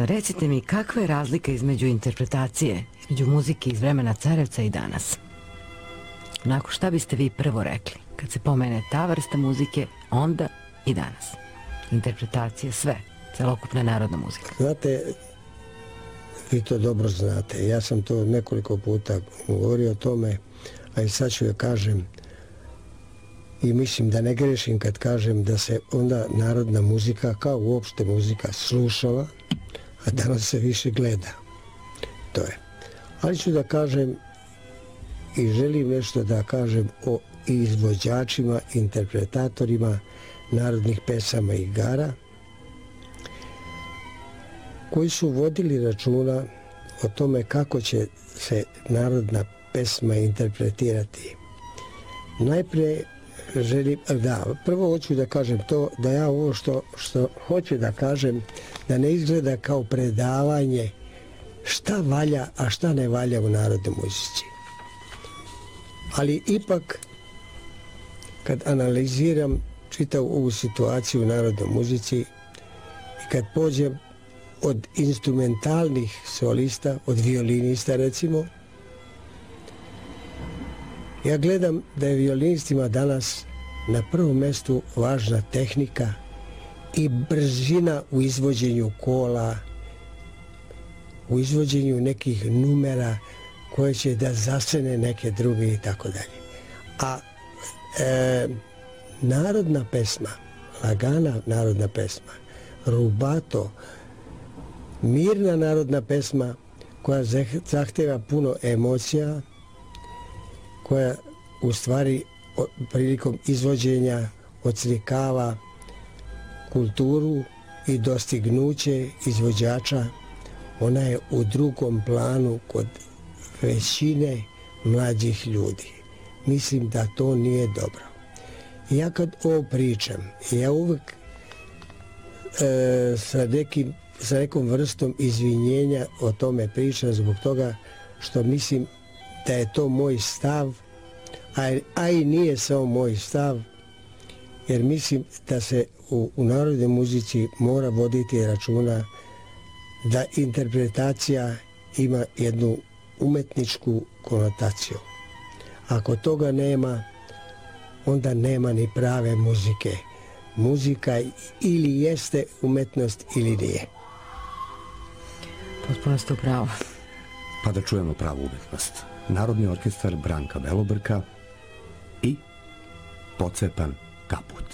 Recite mi, kakva je razlika između interpretacije, između muzike iz vremena Carevca i danas? Onako, šta biste vi prvo rekli kad se pomene ta vrsta muzike, onda i danas? Interpretacije, sve, celokupna narodna muzika. Znate, vi to dobro znate. Ja sam to nekoliko puta govorio o tome, a i sad ću joj kažem i mislim da ne grešim kad kažem da se onda narodna muzika, kao uopšte muzika, slušala, a danas se više gleda. To je. Ali ću da kažem i želim nešto da kažem o izvođačima, interpretatorima narodnih pesama i igara koji su vodili računa o tome kako će se narodna pesma interpretirati. Najprije želim, prvo hoću da kažem to, da ja ovo što hoću da kažem, da ne izgleda kao predavanje šta valja, a šta ne valja u narodnoj muzici. Ali ipak, kad analiziram čitavu ovu situaciju u narodnoj muzici i kad pođem od instrumentalnih solista, od violinista recimo, ja gledam da je violinistima danas na prvom mjestu važna tehnika i brzina u izvođenju kola, u izvođenju nekih numera koje će da zasene neke druge i tako dalje. A narodna pesma, lagana narodna pesma, rubato, mirna narodna pesma koja zahtjeva puno emocija, koja u stvari prilikom izvođenja odslikava kulturu i dostignuće izvođača, ona je u drugom planu kod većine mlađih ljudi. Mislim da to nije dobro. Ja kad ovo pričam, ja uvek sa nekom vrstom izvinjenja o tome pričam zbog toga što mislim da je to moj stav, a i nije samo moj stav, jer mislim da se u narodnoj muzici mora voditi računa da interpretacija ima jednu umetničku konotaciju. Ako toga nema, onda nema ni prave muzike. Muzika ili jeste umetnost ili nije. Potpuno ste u pravu. Pa da čujemo pravu umetnost. Narodni orkestar Branka Belobrka i Pocepan kaput.